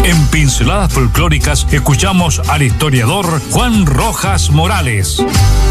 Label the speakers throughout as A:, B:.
A: En Pinceladas Folclóricas escuchamos al historiador Juan Rojas Morales.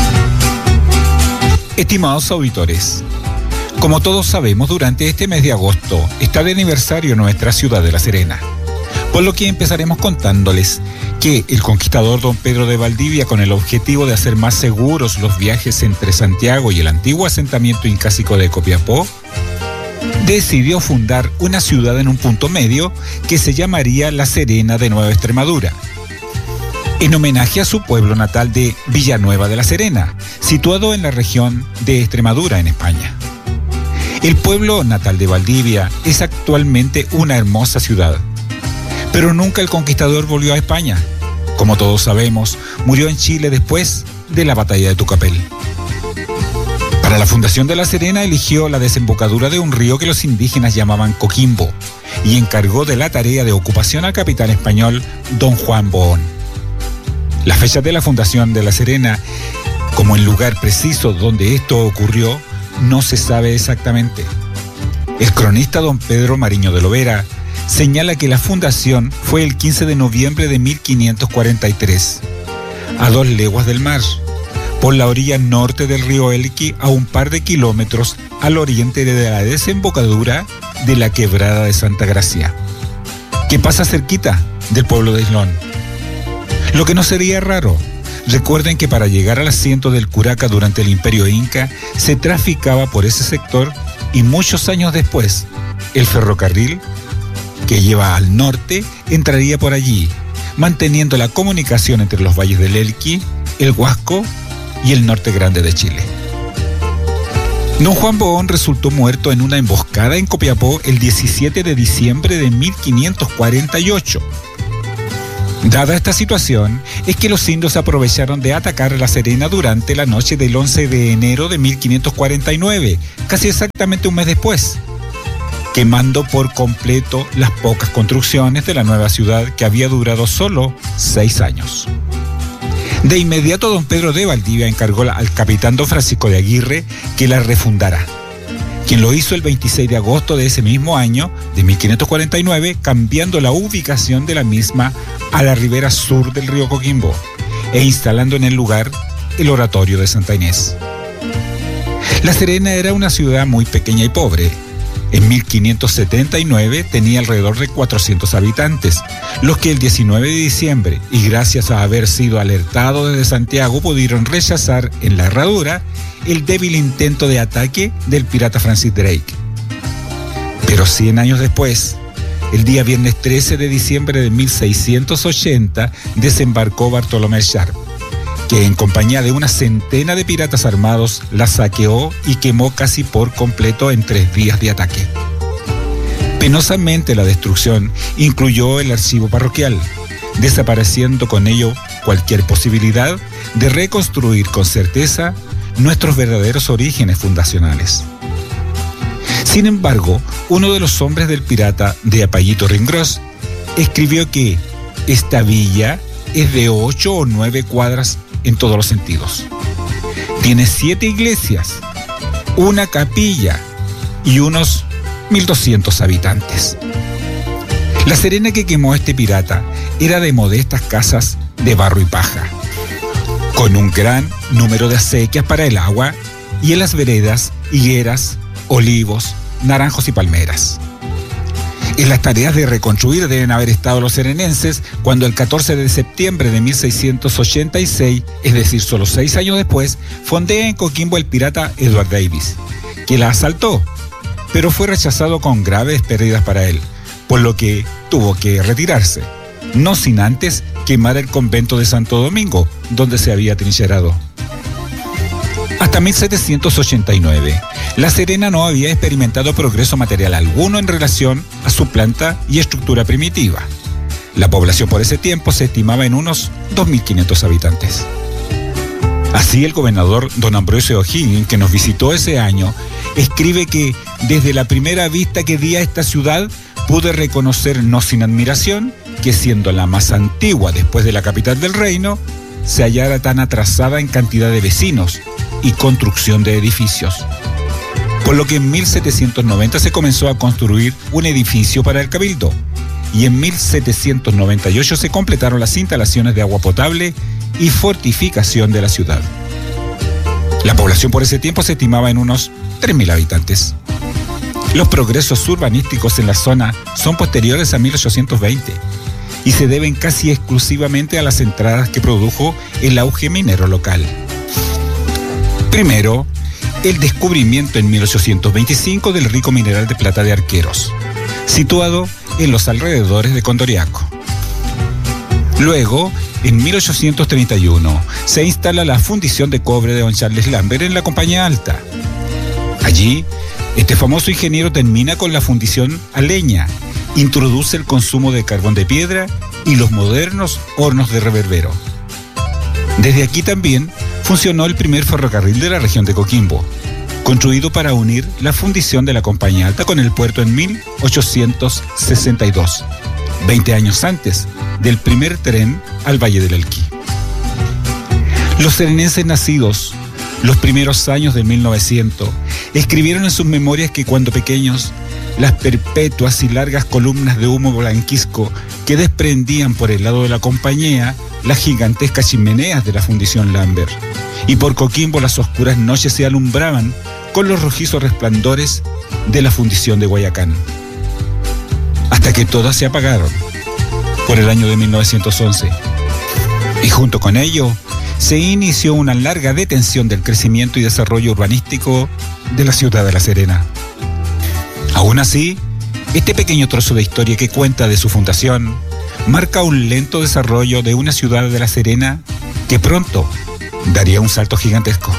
B: Estimados auditores, como todos sabemos, durante este mes de agosto está de aniversario nuestra ciudad de La Serena. Por lo que empezaremos contándoles que el conquistador don Pedro de Valdivia, con el objetivo de hacer más seguros los viajes entre Santiago y el antiguo asentamiento incásico de Copiapó, decidió fundar una ciudad en un punto medio que se llamaría La Serena de Nueva Extremadura, en homenaje a su pueblo natal de Villanueva de la Serena, situado en la región de Extremadura, en España. El pueblo natal de Valdivia es actualmente una hermosa ciudad, pero nunca el conquistador volvió a España. Como todos sabemos, murió en Chile después de la batalla de Tucapel. Para la fundación de La Serena eligió la desembocadura de un río que los indígenas llamaban Coquimbo y encargó de la tarea de ocupación al capitán español don Juan Boón. La fecha de la fundación de La Serena, como el lugar preciso donde esto ocurrió, no se sabe exactamente. El cronista don Pedro Mariño de Lovera señala que la fundación fue el 15 de noviembre de 1543, a 2 leguas del mar, por la orilla norte del río Elqui, a un par de kilómetros al oriente de la desembocadura de la quebrada de Santa Gracia, que pasa cerquita del pueblo de Islón. Lo que no sería raro. Recuerden que para llegar al asiento del Curaca durante el Imperio Inca se traficaba por ese sector, y muchos años después el ferrocarril que lleva al norte entraría por allí, manteniendo la comunicación entre los valles del Elqui, el Huasco y el norte grande de Chile. Don Juan Boón resultó muerto en una emboscada en Copiapó el 17 de diciembre de 1548. Dada esta situación, es que los indios aprovecharon de atacar La Serena durante la noche del 11 de enero de 1549, casi exactamente un mes después, quemando por completo las pocas construcciones de la nueva ciudad que había durado solo 6 años. De inmediato don Pedro de Valdivia encargó al capitán don Francisco de Aguirre que la refundara, quien lo hizo el 26 de agosto de ese mismo año, de 1549, cambiando la ubicación de la misma a la ribera sur del río Coquimbo e instalando en el lugar el oratorio de Santa Inés. La Serena era una ciudad muy pequeña y pobre. En 1579 tenía alrededor de 400 habitantes, los que el 19 de diciembre, y gracias a haber sido alertados desde Santiago, pudieron rechazar en la herradura el débil intento de ataque del pirata Francis Drake. Pero 100 años después, el día viernes 13 de diciembre de 1680, desembarcó Bartolomé Sharp, que en compañía de una centena de piratas armados la saqueó y quemó casi por completo en 3 días de ataque. Penosamente, la destrucción incluyó el archivo parroquial, desapareciendo con ello cualquier posibilidad de reconstruir con certeza nuestros verdaderos orígenes fundacionales. Sin embargo, uno de los hombres del pirata de apellito Ringrós escribió que esta villa es de 8 o 9 cuadras en todos los sentidos. Tiene 7 iglesias, una capilla y unos 1.200 habitantes. La Serena que quemó este pirata era de modestas casas de barro y paja, con un gran número de acequias para el agua y en las veredas higueras, olivos, naranjos y palmeras. En las tareas de reconstruir deben haber estado los serenenses cuando el 14 de septiembre de 1686, es decir, solo 6 años después, fondea en Coquimbo el pirata Edward Davis, que la asaltó, pero fue rechazado con graves pérdidas para él, por lo que tuvo que retirarse, no sin antes quemar el convento de Santo Domingo, donde se había trincherado. Hasta 1789, La Serena no había experimentado progreso material alguno en relación a su planta y estructura primitiva. La población por ese tiempo se estimaba en unos 2.500 habitantes. Así, el gobernador don Ambrosio O'Higgins, que nos visitó ese año, escribe que desde la primera vista que di a esta ciudad pude reconocer no sin admiración que, siendo la más antigua después de la capital del reino, se hallara tan atrasada en cantidad de vecinos y construcción de edificios. Por lo que en 1790 se comenzó a construir un edificio para el cabildo, y en 1798 se completaron las instalaciones de agua potable y fortificación de la ciudad. La población por ese tiempo se estimaba en unos 3.000 habitantes. Los progresos urbanísticos en la zona son posteriores a 1820 y se deben casi exclusivamente a las entradas que produjo el auge minero local. Primero, el descubrimiento en 1825 del rico mineral de plata de Arqueros, situado en los alrededores de Condoriaco. Luego, en 1831, se instala la fundición de cobre de don Charles Lambert en la Compañía Alta. Allí, este famoso ingeniero termina con la fundición a leña, introduce el consumo de carbón de piedra y los modernos hornos de reverbero. Desde aquí también funcionó el primer ferrocarril de la región de Coquimbo, construido para unir la fundición de la Compañía Alta con el puerto en 1862, 20 años antes del primer tren al Valle del Elqui. Los serenenses nacidos los primeros años de 1900 escribieron en sus memorias que cuando pequeños, las perpetuas y largas columnas de humo blanquizco que desprendían por el lado de la compañía las gigantescas chimeneas de la fundición Lambert, y por Coquimbo las oscuras noches se alumbraban con los rojizos resplandores de la fundición de Guayacán. Hasta que todas se apagaron por el año de 1911. Y junto con ello, se inició una larga detención del crecimiento y desarrollo urbanístico de la ciudad de La Serena. Aún así, este pequeño trozo de historia que cuenta de su fundación marca un lento desarrollo de una ciudad de La Serena que pronto daría un salto gigantesco.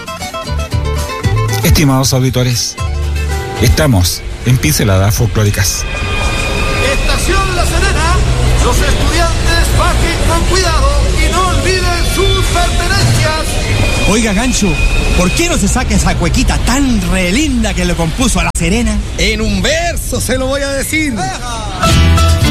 B: Estimados auditores, estamos en Pinceladas Folclóricas.
C: Estación La Serena, los estudiantes bajen con cuidado y no olviden sus pertenencias.
D: Oiga, Gancho, ¿por qué no se saca esa cuequita tan re linda que le compuso a La Serena?
C: En un verso se lo voy a decir.